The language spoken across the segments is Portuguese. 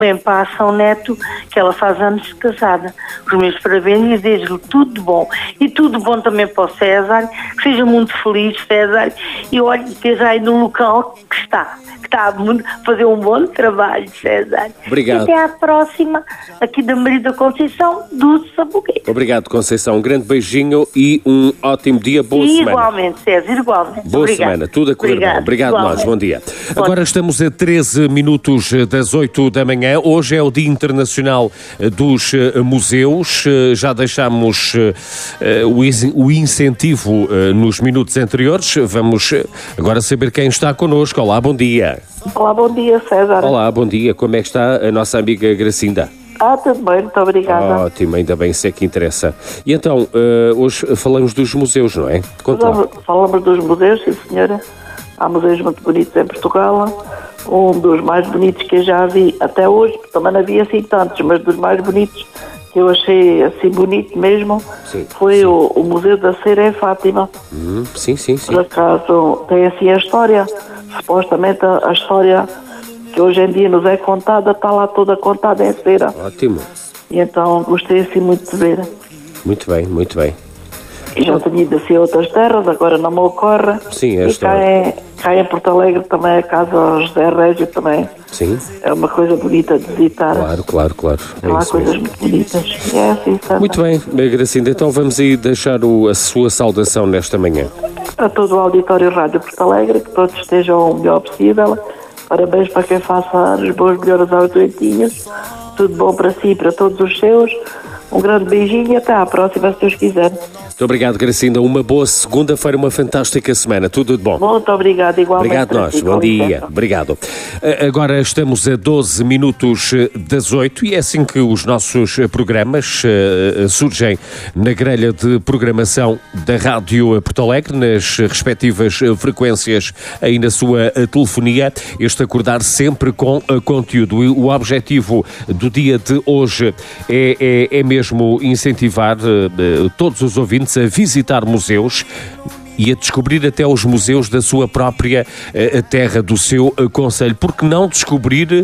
bem para a Ação Neto, que ela faz anos de casada. Os meus parabéns e desejo-lhe tudo de bom. E tudo de bom também para o César, que seja muito feliz, César, e olhe, esteja aí no local que está a fazer um bom trabalho, César. Obrigado. E até à próxima, aqui da Maria da Conceição, do Sabugueiro. Obrigado, Conceição. Um grande beijinho e um ótimo dia. Boa semana. Igualmente, César, igualmente. Boa Obrigado. semana. Tudo a correr bem. Obrigado nós. Bom dia. Agora estamos a 13 minutos das 8 da manhã. Hoje é o Dia Internacional dos Museus. Já deixámos o incentivo nos minutos anteriores. Vamos agora saber quem está connosco. Olá, bom dia. Olá, bom dia, César. Olá, bom dia. Como é que está a nossa amiga Gracinda? Tudo bem, muito obrigada. Ótimo, ainda bem, isso é que interessa. E então, hoje falamos dos museus, não é? Falamos dos museus, sim senhora. Há museus muito bonitos em Portugal. Um dos mais bonitos que eu já vi até hoje, também não havia assim tantos, mas dos mais bonitos que eu achei assim bonito mesmo, foi o Museu da Cera em Fátima. Sim. Por acaso tem assim a história, supostamente a história que hoje em dia nos é contada, está lá toda contada em cera. Ótimo. E então gostei assim muito de ver. Muito bem, muito bem. E já tenho ido assim a outras terras, agora não me ocorre. Sim, é a e história. cá em Porto Alegre também a casa José Régio também. Sim. É uma coisa bonita de visitar. Claro. Há coisas mesmo. muito bonitas. É assim, sabe? Muito bem, Gracinda, então vamos aí deixar a sua saudação nesta manhã. A todo o auditório Rádio Porto Alegre, que todos estejam o melhor possível. Parabéns para quem faça anos, boas melhoras aos doentinhos. Tudo bom para si e para todos os seus. Um grande beijinho e até à próxima, se Deus quiser. Muito obrigado, Gracinda. Uma boa segunda-feira, uma fantástica semana. Tudo de bom. Muito obrigado, igualmente. Obrigado nós. Bom dia. Obrigado. Agora estamos a 12 minutos das 8 e é assim que os nossos programas surgem na grelha de programação da Rádio Porto Alegre, nas respectivas frequências aí na sua telefonia. Este acordar sempre com conteúdo. O objetivo do dia de hoje é mesmo incentivar todos os ouvintes a visitar museus e a descobrir até os museus da sua própria terra, do seu concelho. Por que não descobrir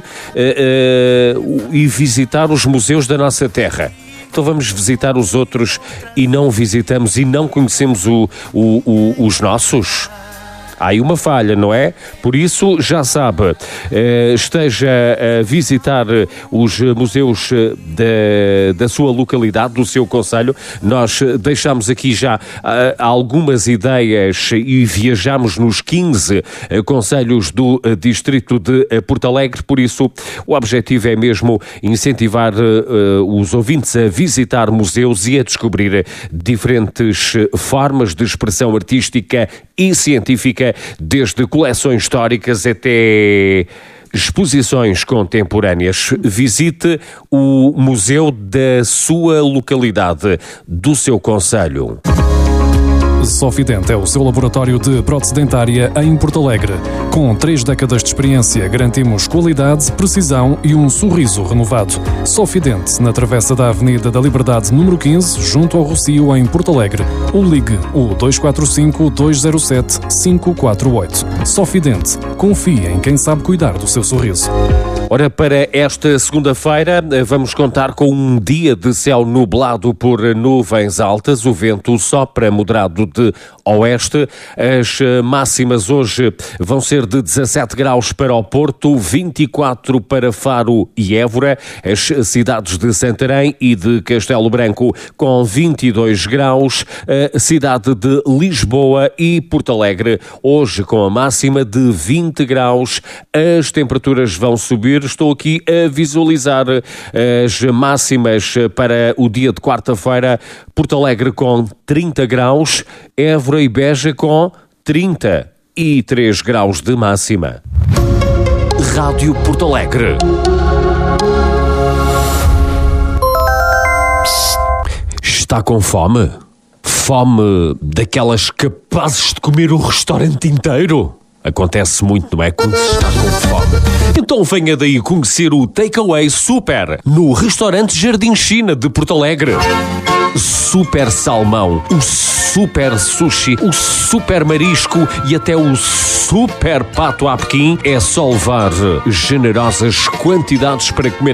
e visitar os museus da nossa terra? Então vamos visitar os outros e não visitamos e não conhecemos os nossos? Há aí uma falha, não é? Por isso, já sabe, esteja a visitar os museus da sua localidade, do seu concelho. Nós deixamos aqui já algumas ideias e viajamos nos 15 concelhos do distrito de Porto Alegre. Por isso, o objetivo é mesmo incentivar os ouvintes a visitar museus e a descobrir diferentes formas de expressão artística e científica, desde coleções históricas até exposições contemporâneas. Visite o museu da sua localidade, do seu concelho. Sofident é o seu laboratório de prótese dentária em Porto Alegre. Com 3 décadas de experiência, garantimos qualidade, precisão e um sorriso renovado. Sofident, na travessa da Avenida da Liberdade, número 15, junto ao Rocio, em Porto Alegre. Ou ligue o 245-207-548. Sofident, confie em quem sabe cuidar do seu sorriso. Ora, para esta segunda-feira vamos contar com um dia de céu nublado por nuvens altas. O vento sopra moderado de oeste. As máximas hoje vão ser de 17 graus para o Porto, 24 para Faro e Évora. As cidades de Santarém e de Castelo Branco com 22 graus. A cidade de Lisboa e Porto Alegre hoje com a máxima de 20 graus. As temperaturas vão subir. Estou aqui a visualizar as máximas para o dia de quarta-feira. Porto Alegre com 30 graus, Évora e Beja com 33 graus de máxima. Rádio Porto Alegre. Está com fome? Fome daquelas capazes de comer o restaurante inteiro? Acontece muito, não é? Quando se está com fome. Então venha daí conhecer o Takeaway Super no restaurante Jardim China de Porto Alegre. Super salmão, o super sushi, o super marisco e até o super pato à Pequim. É só levar generosas quantidades para comer